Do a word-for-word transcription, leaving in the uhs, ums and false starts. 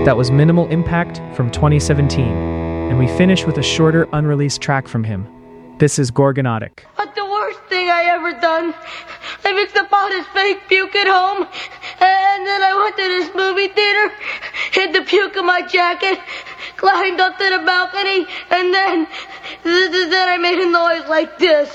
That was Minimal Impact from twenty seventeen. And we finish with a shorter, unreleased track from him. This is Gorgonotic. But the worst thing I ever done, I mixed up all this fake puke at home, and then I went to this movie theater, hid the puke in my jacket, climbed up to the balcony, and then, then I made a noise like this.